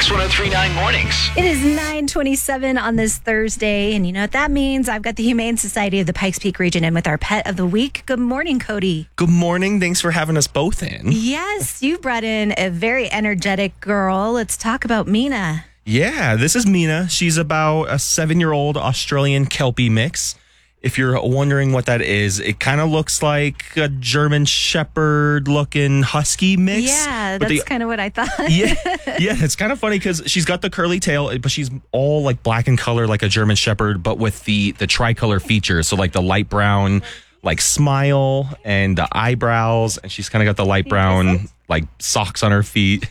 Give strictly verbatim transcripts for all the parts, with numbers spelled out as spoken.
X one oh three point nine Mornings. It is nine twenty-seven on this Thursday, and you know what that means? I've got the Humane Society of the Pikes Peak region in with our pet of the week. Good morning, Cody. Good morning. Thanks for having us both in. Yes, you brought in a very energetic girl. Let's talk about Mina. Yeah, this is Mina. She's about a seven-year-old Australian Kelpie mix. If you're wondering what that is, it kind of looks like a German Shepherd-looking husky mix. Yeah, that's kind of what I thought. yeah, yeah, it's kind of funny because she's got the curly tail, but she's all like black in color, like a German Shepherd, but with the the tricolor features. So like the light brown, like smile, and the eyebrows, and she's kind of got the light brown, like socks on her feet.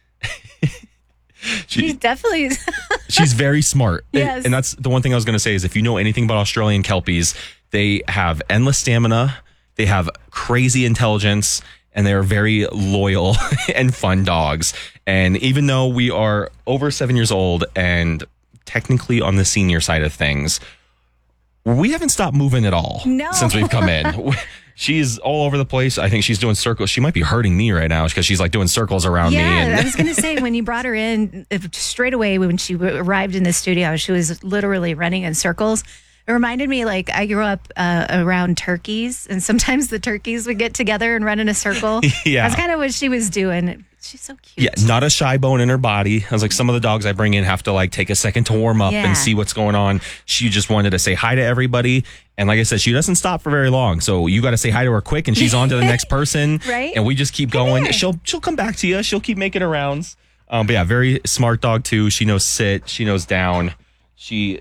She, she's definitely she's very smart. Yes. And, and that's the one thing I was going to say is if you know anything about Australian Kelpies, they have endless stamina, they have crazy intelligence, and they are very loyal and fun dogs. And even though we are over seven years old and technically on the senior side of things, we haven't stopped moving at all no. since we've come in. She's all over the place. I think she's doing circles. She might be hurting me right now because she's like doing circles around yeah, me. Yeah, and I was going to say when you brought her in straight away when she arrived in the studio, she was literally running in circles. It reminded me like I grew up uh, around turkeys, and sometimes the turkeys would get together and run in a circle. Yeah, that's kind of what she was doing. She's so cute. Yeah, not a shy bone in her body. I was like, some of the dogs I bring in have to like take a second to warm up yeah. and see what's going on. She just wanted to say hi to everybody. And like I said, she doesn't stop for very long. So you got to say hi to her quick and she's on to the next person. Right. And we just keep going. She'll she'll come back to you. She'll keep making her rounds. Um, but yeah, very smart dog too. She knows sit. She knows down. She...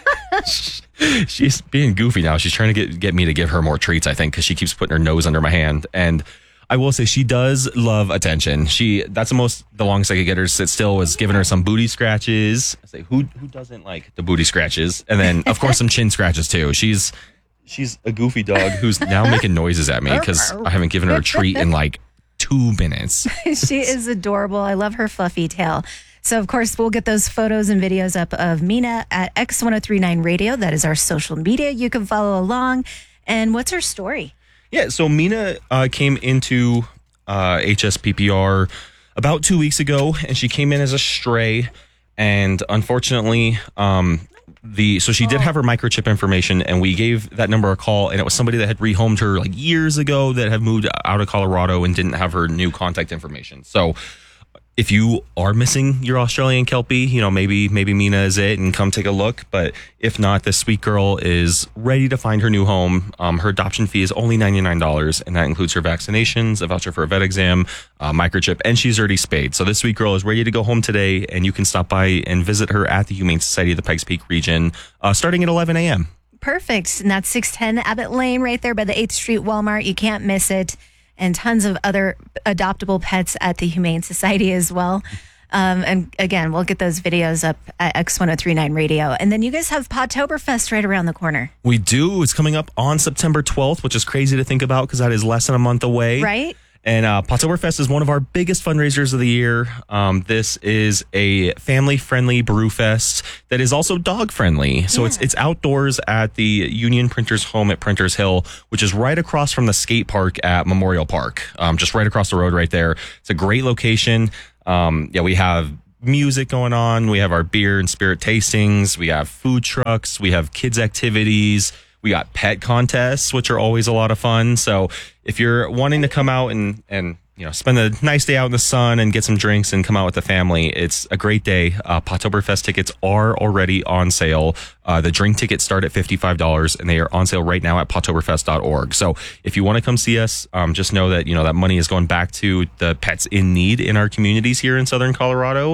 She's being goofy now. She's trying to get, get me to give her more treats, I think, because she keeps putting her nose under my hand. And I will say she does love attention. She that's the most the longest I could get her to sit still was giving her some booty scratches. I say, who who doesn't like the booty scratches? And then of course some chin scratches too. She's she's a goofy dog who's now making noises at me because I haven't given her a treat in like two minutes. She is adorable. I love her fluffy tail. So, of course, we'll get those photos and videos up of Mina at X one oh three point nine Radio. That is our social media. You can follow along. And what's her story? Yeah, so Mina uh, came into uh, H S P P R about two weeks ago, and she came in as a stray. And unfortunately, um, the so she did have her microchip information, and we gave that number a call, and it was somebody that had rehomed her like years ago that had moved out of Colorado and didn't have her new contact information. So if you are missing your Australian Kelpie, you know, maybe maybe Mina is it and come take a look. But if not, this sweet girl is ready to find her new home. Um, her adoption fee is only ninety-nine dollars, and that includes her vaccinations, a voucher for a vet exam, a microchip, and she's already spayed. So this sweet girl is ready to go home today, and you can stop by and visit her at the Humane Society of the Pikes Peak region uh, starting at eleven a.m. Perfect. And that's six ten Abbott Lane right there by the eighth Street Walmart. You can't miss it. And tons of other adoptable pets at the Humane Society as well. Um, and again, we'll get those videos up at X one oh three point nine Radio. And then you guys have Podtoberfest right around the corner. We do. It's coming up on September twelfth, which is crazy to think about because that is less than a month away. Right. And uh, Podtoberfest is one of our biggest fundraisers of the year. Um, this is a family-friendly brew fest that is also dog-friendly. So yeah. it's it's outdoors at the Union Printers home at Printers Hill, which is right across from the skate park at Memorial Park, um, just right across the road right there. It's a great location. Um, yeah, we have music going on. We have our beer and spirit tastings. We have food trucks. We have kids' activities. We got pet contests, which are always a lot of fun. So if you're wanting to come out and, and you know, spend a nice day out in the sun and get some drinks and come out with the family, it's a great day. Uh, Podtoberfest tickets are already on sale. Uh, the drink tickets start at fifty-five dollars, and they are on sale right now at podtoberfest dot org. So if you want to come see us, um, just know that, you know, that money is going back to the pets in need in our communities here in Southern Colorado.